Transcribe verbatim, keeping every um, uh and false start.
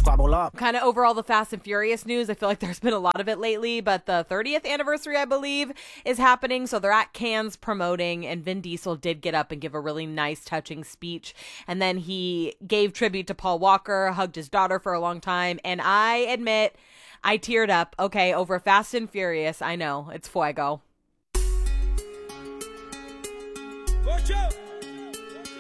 squabble up. Kind of over all the Fast and Furious news. I feel like there's been a lot of it lately, but the thirtieth anniversary, I believe, is happening. So they're at Cannes promoting, and Vin Diesel did get up and give a really nice, touching speech. And then he gave tribute to Paul Walker, hugged his daughter for a long time. And I admit, I teared up. Okay, over Fast and Furious. I know, it's fuego. Watch out!